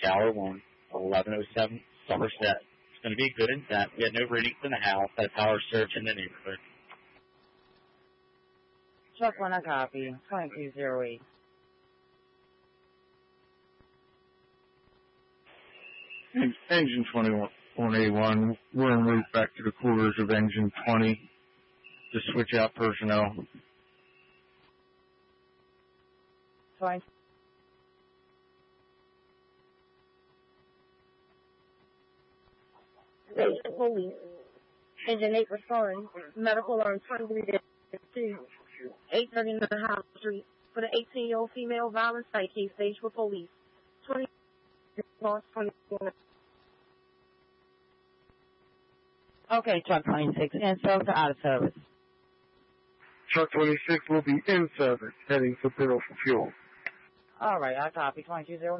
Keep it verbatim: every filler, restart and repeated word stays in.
Tower one, eleven oh seven Somerset. It's going to be a good intent. We had no readings in the house. Had a power surge in the neighborhood. Truck one, I copy. twenty-two oh eight. Engine twenty-one A one, we're en route back to the quarters of engine twenty to switch out personnel. Fine. Station police. Engine eight restoring. Medical alarm twenty-three two. eight thirty-nine Howard Street. For the eighteen-year-old female violence site case stage for police. twenty lost twenty-one. Okay, truck twenty-six, in service or out of service? Truck twenty-six will be in service, heading to Biddle for fuel. All right, I copy. twenty-two oh